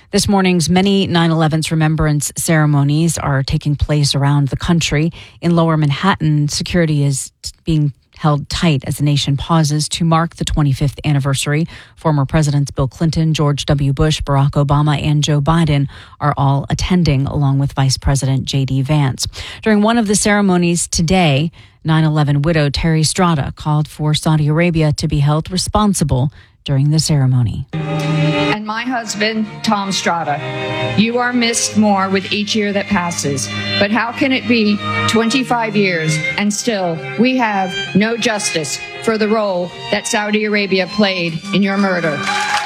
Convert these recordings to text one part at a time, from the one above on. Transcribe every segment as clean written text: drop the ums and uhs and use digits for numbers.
This morning's many 9/11's remembrance ceremonies are taking place around the country. In Lower Manhattan, security is being held tight as the nation pauses to mark the 25th anniversary. Former Presidents Bill Clinton, George W. Bush, Barack Obama, and Joe Biden are all attending, along with Vice President J.D. Vance. During one of the ceremonies today, 9/11 widow Terry Strada called for Saudi Arabia to be held responsible during the ceremony. And my husband, Tom Strada, you are missed more with each year that passes. But how can it be 25 years and still we have no justice for the role that Saudi Arabia played in your murder?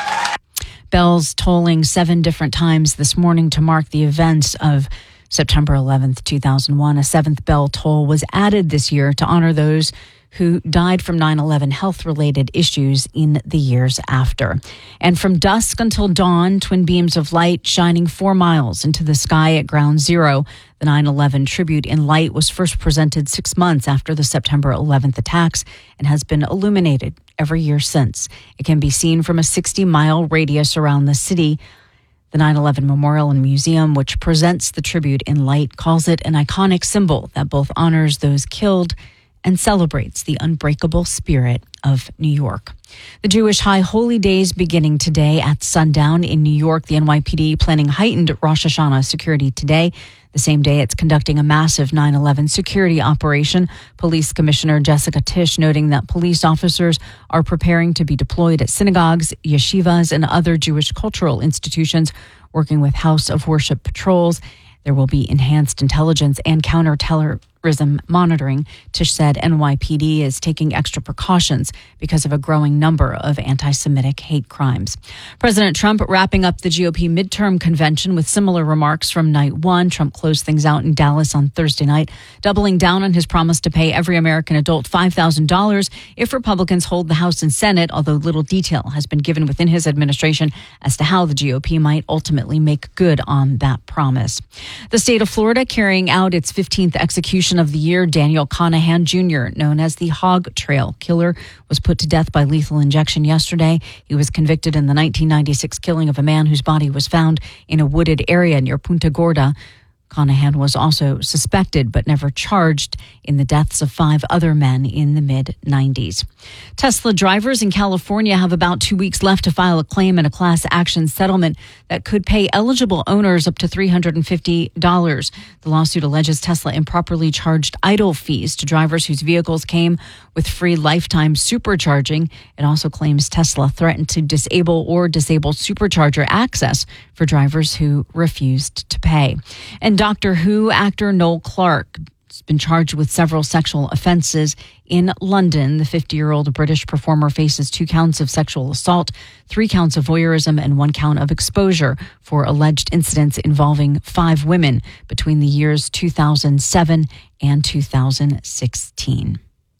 Bells tolling 7 different times this morning to mark the events of September 11th, 2001. A 7th bell toll was added this year to honor those who died from 9/11 health-related issues in the years after. And from dusk until dawn, twin beams of light shining 4 miles into the sky at Ground Zero. The 9/11 tribute in light was first presented 6 months after the September 11th attacks and has been illuminated every year since. It can be seen from a 60-mile radius around the city. The 9/11 Memorial and Museum, which presents the tribute in light, calls it an iconic symbol that both honors those killed and celebrates the unbreakable spirit of New York. The Jewish High Holy Days beginning today at sundown in New York. The NYPD planning heightened Rosh Hashanah security today. The same day it's conducting a massive 9/11 security operation. Police Commissioner Jessica Tisch noting that police officers are preparing to be deployed at synagogues, yeshivas, and other Jewish cultural institutions, working with House of Worship patrols. There will be enhanced intelligence and counterterrorism monitoring. Tisch said NYPD is taking extra precautions because of a growing number of anti-Semitic hate crimes. President Trump wrapping up the GOP midterm convention with similar remarks from night one. Trump closed things out in Dallas on Thursday night, doubling down on his promise to pay every American adult $5,000 if Republicans hold the House and Senate, although little detail has been given within his administration as to how the GOP might ultimately make good on that promise. The state of Florida carrying out its 15th execution of the year. Daniel Conahan Jr., known as the Hog Trail Killer, was put to death by lethal injection yesterday. He was convicted in the 1996 killing of a man whose body was found in a wooded area near Punta Gorda. Conahan was also suspected but never charged in the deaths of 5 other men in the mid-90s. Tesla drivers in California have about 2 weeks left to file a claim in a class action settlement that could pay eligible owners up to $350. The lawsuit alleges Tesla improperly charged idle fees to drivers whose vehicles came with free lifetime supercharging. It also claims Tesla threatened to disable supercharger access for drivers who refused to pay. And Doctor Who actor Noel Clarke has been charged with several sexual offenses in London. The 50-year-old British performer faces 2 counts of sexual assault, 3 counts of voyeurism, and 1 count of exposure for alleged incidents involving 5 women between the years 2007 and 2016.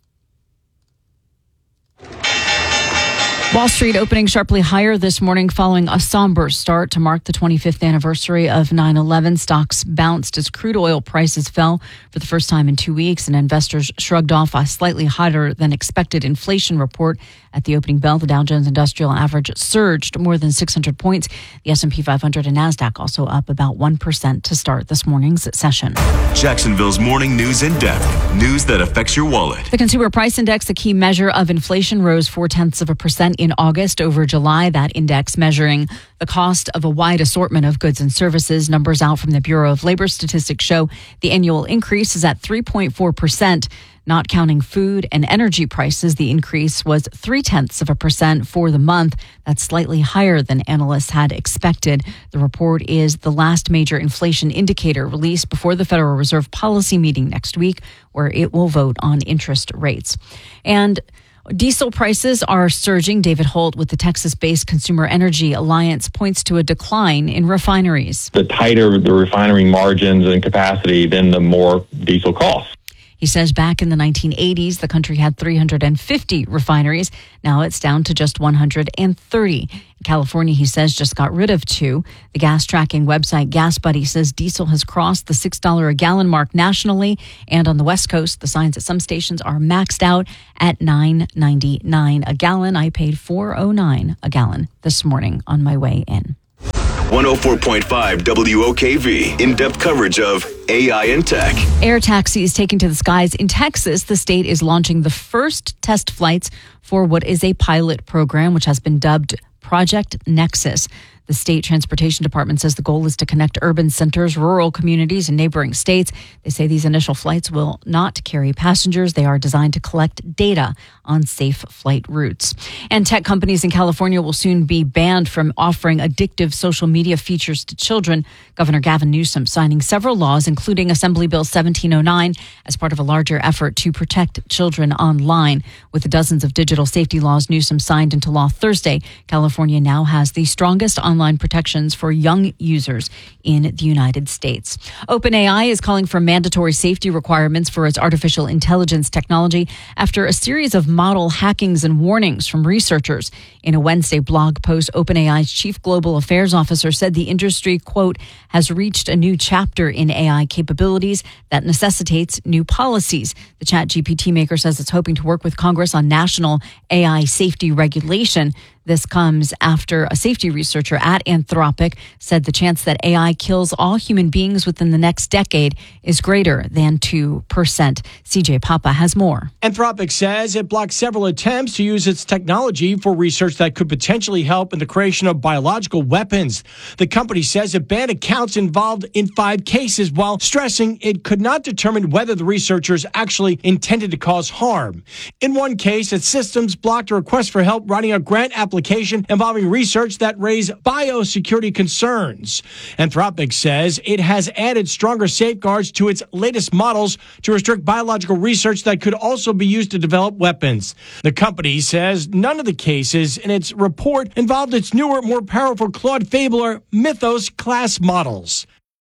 Wall Street opening sharply higher this morning following a somber start to mark the 25th anniversary of 9/11. Stocks bounced as crude oil prices fell for the first time in 2 weeks, and investors shrugged off a slightly hotter than expected inflation report. At the opening bell, the Dow Jones Industrial Average surged more than 600 points. The S&P 500 and NASDAQ also up about 1% to start this morning's session. Jacksonville's morning news in depth. News that affects your wallet. The Consumer Price Index, a key measure of inflation, rose 0.4% in August over July. That index measuring the cost of a wide assortment of goods and services. Numbers out from the Bureau of Labor Statistics show the annual increase is at 3.4%. Not counting food and energy prices, the increase was 0.3% for the month. That's slightly higher than analysts had expected. The report is the last major inflation indicator released before the Federal Reserve policy meeting next week, where it will vote on interest rates. And diesel prices are surging. David Holt with the Texas-based Consumer Energy Alliance points to a decline in refineries. The tighter the refinery margins and capacity, then the more diesel costs. He says back in the 1980s, the country had 350 refineries. Now it's down to just 130. California, he says, just got rid of 2. The gas tracking website GasBuddy says diesel has crossed the $6 a gallon mark nationally. And on the West Coast, the signs at some stations are maxed out at $9.99 a gallon. I paid $4.09 a gallon this morning on my way in. 104.5 WOKV. In-depth coverage of AI and tech. Air taxis taking to the skies in Texas. The state is launching the first test flights for what is a pilot program, which has been dubbed Project Nexus. The state transportation department says the goal is to connect urban centers, rural communities, and neighboring states. They say these initial flights will not carry passengers. They are designed to collect data on safe flight routes. And tech companies in California will soon be banned from offering addictive social media features to children. Governor Gavin Newsom signing several laws, including Assembly Bill 1709, as part of a larger effort to protect children online. With the dozens of digital safety laws Newsom signed into law Thursday, California now has the strongest online protections for young users in the United States. OpenAI is calling for mandatory safety requirements for its artificial intelligence technology after a series of model hackings and warnings from researchers. In a Wednesday blog post, OpenAI's chief global affairs officer said the industry, quote, has reached a new chapter in AI capabilities that necessitates new policies. The ChatGPT maker says it's hoping to work with Congress on national AI safety regulation. This comes after a safety researcher at Anthropic said the chance that AI kills all human beings within the next decade is greater than 2%. CJ Papa has more. Anthropic says it blocked several attempts to use its technology for research that could potentially help in the creation of biological weapons. The company says it banned accounts involved in 5 cases while stressing it could not determine whether the researchers actually intended to cause harm. In one case, its systems blocked a request for help writing a grant application involving research that raised biosecurity concerns. Anthropic says it has added stronger safeguards to its latest models to restrict biological research that could also be used to develop weapons. The company says none of the cases in its report involved its newer, more powerful Claude Fable or Mythos class models.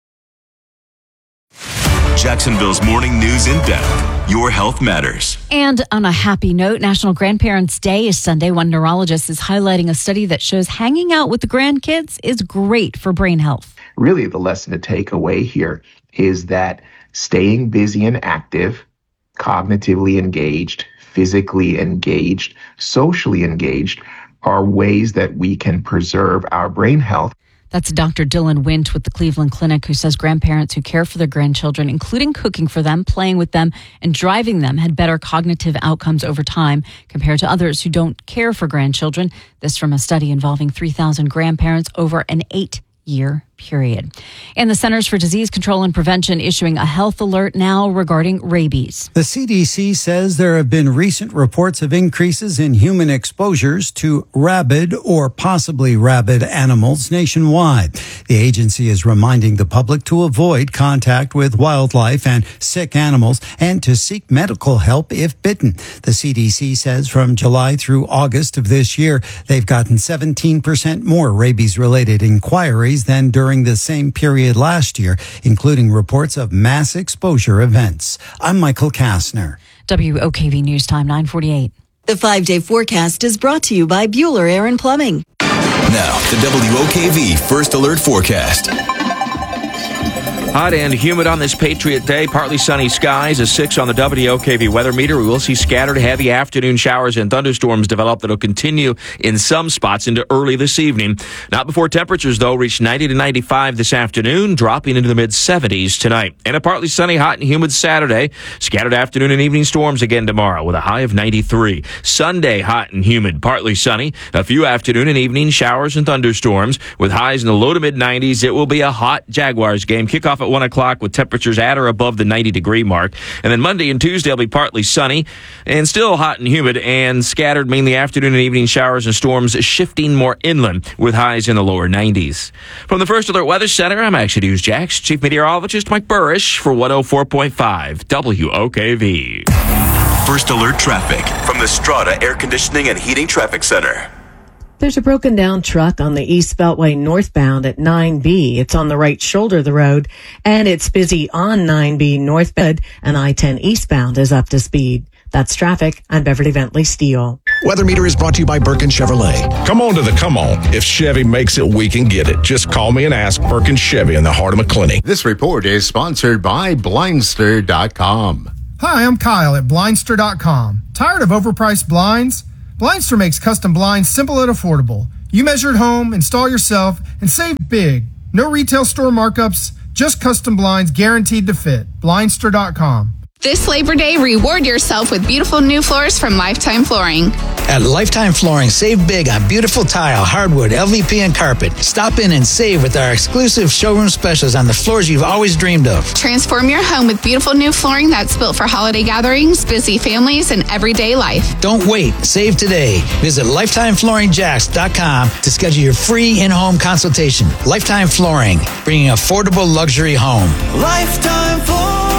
Jacksonville's morning news in depth. Your health matters. And on a happy note, National Grandparents' Day is Sunday. One neurologist is highlighting a study that shows hanging out with the grandkids is great for brain health. Really, the lesson to take away here is that staying busy and active, cognitively engaged, physically engaged, socially engaged are ways that we can preserve our brain health. That's Dr. Dylan Wint with the Cleveland Clinic, who says grandparents who care for their grandchildren, including cooking for them, playing with them, and driving them, had better cognitive outcomes over time compared to others who don't care for grandchildren. This from a study involving 3,000 grandparents over an 8-year period. And the Centers for Disease Control and Prevention issuing a health alert now regarding rabies. The CDC says there have been recent reports of increases in human exposures to rabid or possibly rabid animals nationwide. The agency is reminding the public to avoid contact with wildlife and sick animals and to seek medical help if bitten. The CDC says from July through August of this year, they've gotten 17% more rabies-related inquiries than during the same period last year, including reports of mass exposure events. I'm Michael Kastner. WOKV News Time 9:48. The 5-day forecast is brought to you by Bueller Air and Plumbing. Now, the WOKV First Alert Forecast. Hot and humid on this Patriot Day. Partly sunny skies, a 6 on the WOKV weather meter. We will see scattered heavy afternoon showers and thunderstorms develop that will continue in some spots into early this evening. Not before temperatures, though, reach 90 to 95 this afternoon, dropping into the mid-70s tonight. And a partly sunny, hot and humid Saturday. Scattered afternoon and evening storms again tomorrow with a high of 93. Sunday, hot and humid, partly sunny. A few afternoon and evening showers and thunderstorms with highs in the low to mid-90s. It will be a hot Jaguars game. Kickoff at 1 o'clock with temperatures at or above the 90-degree mark. And then Monday and Tuesday will be partly sunny and still hot and humid and scattered mainly afternoon and evening showers and storms shifting more inland with highs in the lower 90s. From the First Alert Weather Center, I'm Action News Jax Chief Meteorologist Mike Burrish for 104.5 WOKV. First Alert Traffic from the Strata Air Conditioning and Heating Traffic Center. There's a broken down truck on the East Beltway northbound at 9B. It's on the right shoulder of the road, and it's busy on 9B northbound, and I-10 eastbound is up to speed. That's traffic. I'm Beverly Bentley Steele. Weather Meter is brought to you by Birkin Chevrolet. Come on to the come on. If Chevy makes it, we can get it. Just call me and ask. Birkin Chevy in the heart of McClenny. This report is sponsored by Blindster.com. Hi, I'm Kyle at Blindster.com. Tired of overpriced blinds? Blindster makes custom blinds simple and affordable. You measure at home, install yourself, and save big. No retail store markups, just custom blinds guaranteed to fit. Blindster.com. This Labor Day, reward yourself with beautiful new floors from Lifetime Flooring. At Lifetime Flooring, save big on beautiful tile, hardwood, LVP, and carpet. Stop in and save with our exclusive showroom specials on the floors you've always dreamed of. Transform your home with beautiful new flooring that's built for holiday gatherings, busy families, and everyday life. Don't wait. Save today. Visit LifetimeFlooringJax.com to schedule your free in-home consultation. Lifetime Flooring, bringing affordable luxury home. Lifetime Flooring.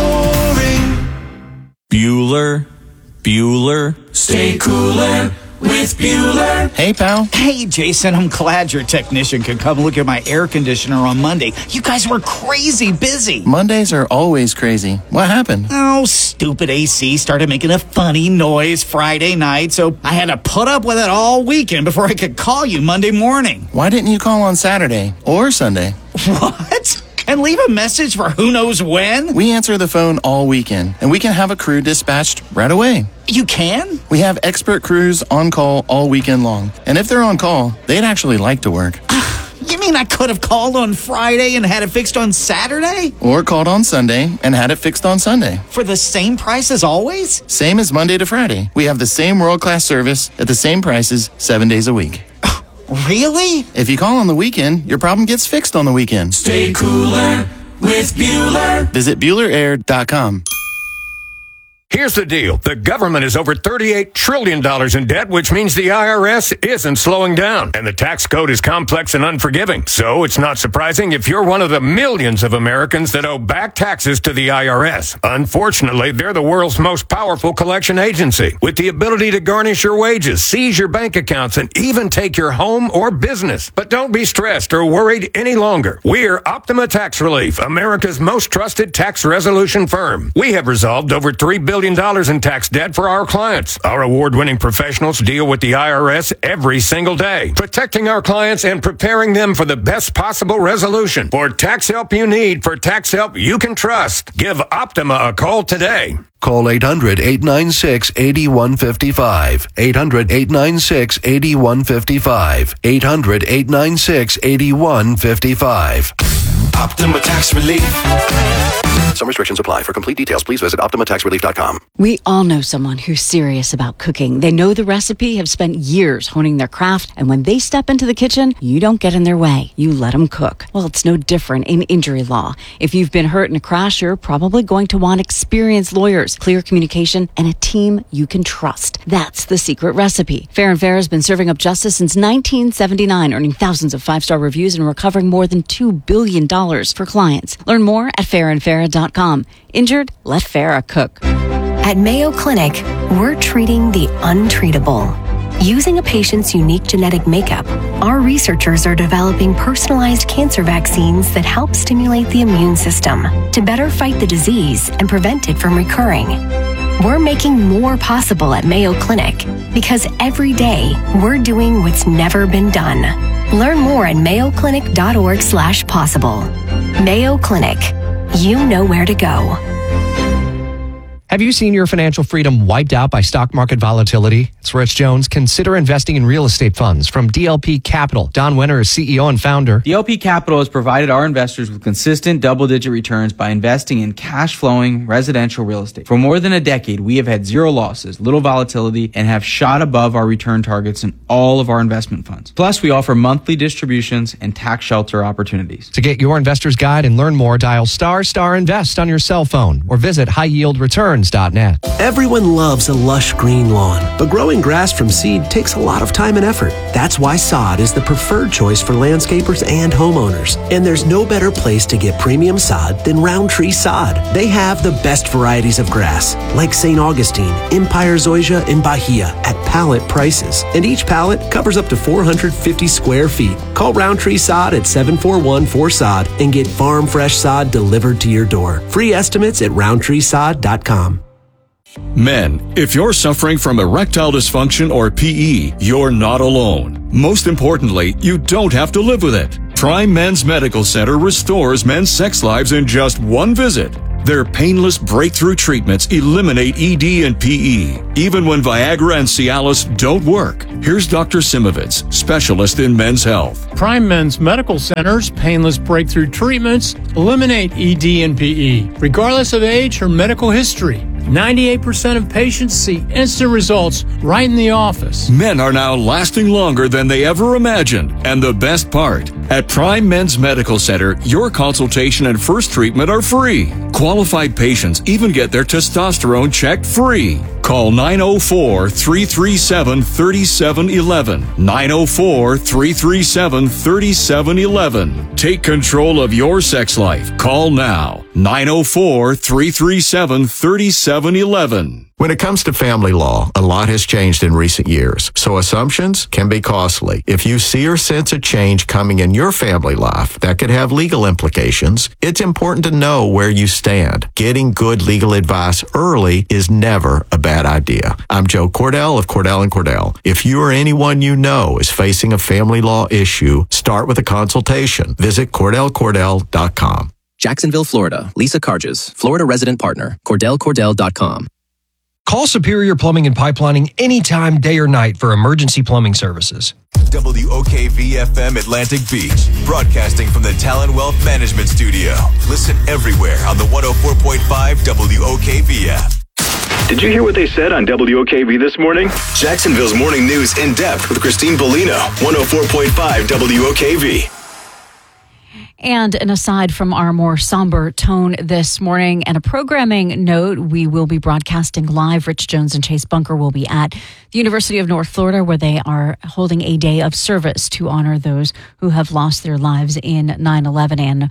Bueller, stay cooler with Bueller. Hey, pal. Hey, Jason, I'm glad your technician could come look at my air conditioner on Monday. You guys were crazy busy. Mondays are always crazy. What happened? Oh, stupid AC started making a funny noise Friday night, so I had to put up with it all weekend before I could call you Monday morning. Why didn't you call on Saturday or Sunday? What? And leave a message for who knows when? We answer the phone all weekend, and we can have a crew dispatched right away. You can? We have expert crews on call all weekend long. And if they're on call, they'd actually like to work. You mean I could have called on Friday and had it fixed on Saturday? Or called on Sunday and had it fixed on Sunday. For the same price as always? Same as Monday to Friday. We have the same world-class service at the same prices 7 days a week. Really? If you call on the weekend, your problem gets fixed on the weekend. Stay cooler with Bueller. Visit BuellerAir.com. Here's the deal. The government is over $38 trillion in debt, which means the IRS isn't slowing down. And the tax code is complex and unforgiving. So it's not surprising if you're one of the millions of Americans that owe back taxes to the IRS. Unfortunately, they're the world's most powerful collection agency, with the ability to garnish your wages, seize your bank accounts, and even take your home or business. But don't be stressed or worried any longer. We're Optima Tax Relief, America's most trusted tax resolution firm. We have resolved over $3 billion in tax debt for our clients. Our award-winning professionals deal with the IRS every single day, protecting our clients and preparing them for the best possible resolution. For tax help you need, for tax help you can trust, give Optima a call today. Call 800-896-8155. 800-896-8155. 800-896-8155. Optima Tax Relief. Some restrictions apply. For complete details, please visit OptimaTaxRelief.com. We all know someone who's serious about cooking. They know the recipe, have spent years honing their craft, and when they step into the kitchen, you don't get in their way. You let them cook. Well, it's no different in injury law. If you've been hurt in a crash, you're probably going to want experienced lawyers, clear communication, and a team you can trust. That's the secret recipe. Fair and Fair has been serving up justice since 1979, earning thousands of five-star reviews and recovering more than $2 billion for clients. Learn more at fairandfarah.com. Injured? Let Farah cook. At Mayo Clinic, we're treating the untreatable. Using a patient's unique genetic makeup, our researchers are developing personalized cancer vaccines that help stimulate the immune system to better fight the disease and prevent it from recurring. We're making more possible at Mayo Clinic because every day we're doing what's never been done. Learn more at mayoclinic.org/possible. Mayo Clinic. You know where to go. Have you seen your financial freedom wiped out by stock market volatility? It's Rich Jones. Consider investing in real estate funds from DLP Capital. Don Wenner is CEO and founder. DLP Capital has provided our investors with consistent double-digit returns by investing in cash-flowing residential real estate. For more than a decade, we have had zero losses, little volatility, and have shot above our return targets in all of our investment funds. Plus, we offer monthly distributions and tax shelter opportunities. To get your investor's guide and learn more, dial **invest on your cell phone or visit highyieldreturns.net. Everyone loves a lush green lawn, but growing grass from seed takes a lot of time and effort. That's why sod is the preferred choice for landscapers and homeowners. And there's no better place to get premium sod than Roundtree Sod. They have the best varieties of grass, like St. Augustine, Empire Zoysia, and Bahia, at pallet prices. And each pallet covers up to 450 square feet. Call Roundtree Sod at 741-4SOD and get farm fresh sod delivered to your door. Free estimates at roundtreesod.com. Men, if you're suffering from erectile dysfunction or PE, you're not alone. Most importantly, you don't have to live with it. Prime Men's Medical Center restores men's sex lives in just one visit. Their painless breakthrough treatments eliminate ED and PE, even when Viagra and Cialis don't work. Here's Dr. Simovitz, specialist in men's health. Prime Men's Medical Center's painless breakthrough treatments eliminate ED and PE, regardless of age or medical history. 98% of patients see instant results right in the office. Men are now lasting longer than they ever imagined. And the best part, at Prime Men's Medical Center, your consultation and first treatment are free. Qualified patients even get their testosterone checked free. Call 904-337-3711. 904-337-3711. Take control of your sex life. Call now. 904-337-3711. When it comes to family law, a lot has changed in recent years, so assumptions can be costly. If you see or sense a change coming in your family life that could have legal implications, it's important to know where you stand. Getting good legal advice early is never a bad idea. I'm Joe Cordell of Cordell & Cordell. If you or anyone you know is facing a family law issue, start with a consultation. Visit CordellCordell.com. Jacksonville, Florida. Lisa Carges, Florida resident partner. CordellCordell.com. Call Superior Plumbing and Pipelining anytime, day or night for emergency plumbing services. WOKV-FM Atlantic Beach, broadcasting from the Talon Wealth Management Studio. Listen everywhere on the 104.5 WOKV app. Did you hear what they said on WOKV this morning? Jacksonville's morning news in depth with Christine Bellino, 104.5 WOKV. And an aside from our more somber tone this morning and a programming note, we will be broadcasting live. Rich Jones and Chase Bunker will be at the University of North Florida, where they are holding a day of service to honor those who have lost their lives in 9/11 and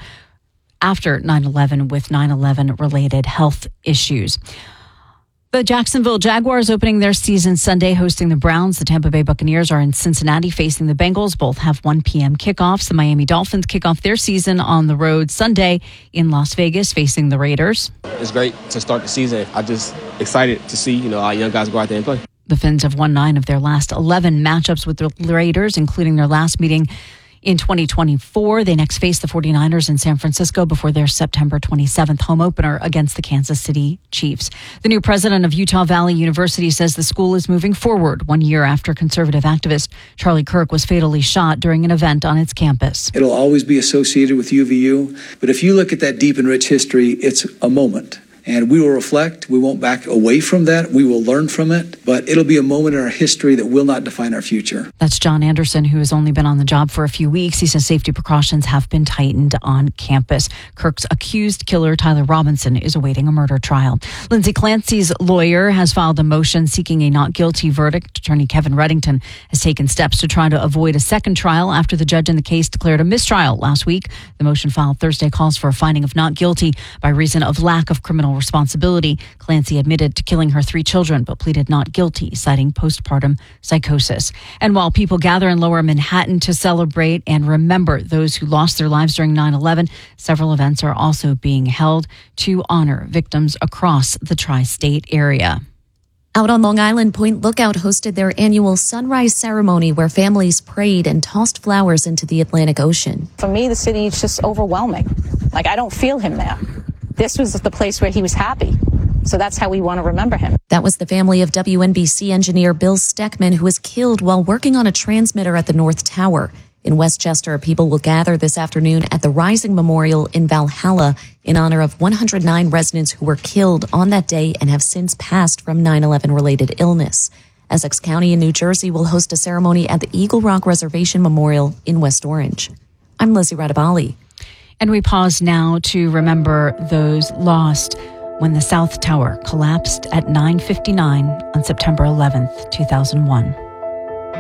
after 9/11 with 9/11 related health issues. The Jacksonville Jaguars opening their season Sunday, hosting the Browns. The Tampa Bay Buccaneers are in Cincinnati facing the Bengals. Both have 1 p.m. kickoffs. The Miami Dolphins kick off their season on the road Sunday in Las Vegas facing the Raiders. It's great to start the season. I'm just excited to see, our young guys go out there and play. The Fins have won 9 of their last 11 matchups with the Raiders, including their last meeting in 2024. They next face the 49ers in San Francisco before their September 27th home opener against the Kansas City Chiefs. The new president of Utah Valley University says the school is moving forward 1 year after conservative activist Charlie Kirk was fatally shot during an event on its campus. It'll always be associated with UVU, but if you look at that deep and rich history, it's a moment. And we will reflect. We won't back away from that. We will learn from it. But it'll be a moment in our history that will not define our future. That's John Anderson, who has only been on the job for a few weeks. He says safety precautions have been tightened on campus. Kirk's accused killer, Tyler Robinson, is awaiting a murder trial. Lindsay Clancy's lawyer has filed a motion seeking a not guilty verdict. Attorney Kevin Reddington has taken steps to try to avoid a second trial after the judge in the case declared a mistrial last week. The motion filed Thursday calls for a finding of not guilty by reason of lack of criminal responsibility. Clancy admitted to killing her 3 children, but pleaded not guilty, citing postpartum psychosis. And while people gather in Lower Manhattan to celebrate and remember those who lost their lives during 9/11, several events are also being held to honor victims across the tri-state area. Out on Long Island, Point Lookout hosted their annual sunrise ceremony where families prayed and tossed flowers into the Atlantic Ocean. For me, the city is just overwhelming. I don't feel him there. This was the place where he was happy. So that's how we want to remember him. That was the family of WNBC engineer Bill Steckman, who was killed while working on a transmitter at the North Tower. In Westchester, people will gather this afternoon at the Rising Memorial in Valhalla in honor of 109 residents who were killed on that day and have since passed from 9/11 related illness. Essex County in New Jersey will host a ceremony at the Eagle Rock Reservation Memorial in West Orange. I'm Lizzie Radabali. And we pause now to remember those lost when the South Tower collapsed at 9:59 on September 11th, 2001.